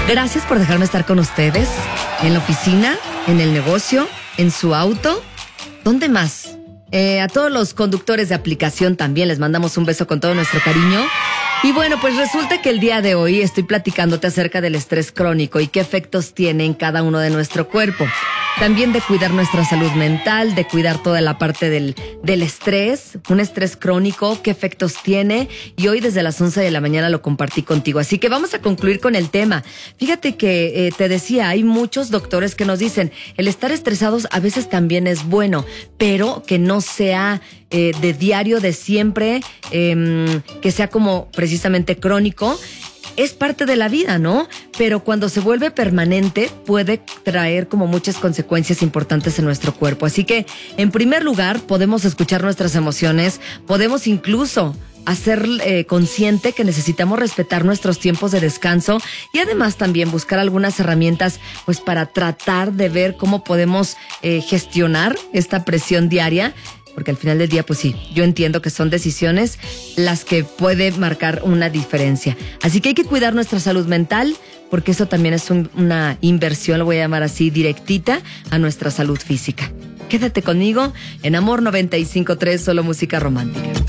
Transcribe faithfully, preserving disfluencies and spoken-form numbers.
Gracias por dejarme estar con ustedes en la oficina, en el negocio, en su auto. ¿Dónde más? Eh, a todos los conductores de aplicación también les mandamos un beso con todo nuestro cariño. Y bueno, pues resulta que el día de hoy estoy platicándote acerca del estrés crónico y qué efectos tiene en cada uno de nuestro cuerpo. También de cuidar nuestra salud mental, de cuidar toda la parte del, del estrés, un estrés crónico, qué efectos tiene. Y hoy desde las once de la mañana lo compartí contigo. Así que vamos a concluir con el tema. Fíjate que eh, te decía, hay muchos doctores que nos dicen, el estar estresados a veces también es bueno, pero que no sea eh, de diario, de siempre, eh, que sea como precisamente crónico. Es parte de la vida, ¿no? Pero cuando se vuelve permanente puede traer como muchas consecuencias importantes en nuestro cuerpo. Así que, en primer lugar, podemos escuchar nuestras emociones, podemos incluso hacer eh, consciente que necesitamos respetar nuestros tiempos de descanso y además también buscar algunas herramientas pues para tratar de ver cómo podemos eh, gestionar esta presión diaria. Porque al final del día, pues sí, yo entiendo que son decisiones las que pueden marcar una diferencia. Así que hay que cuidar nuestra salud mental, porque eso también es un, una inversión, lo voy a llamar así, directita a nuestra salud física. Quédate conmigo en Amor noventa y cinco punto tres, solo música romántica.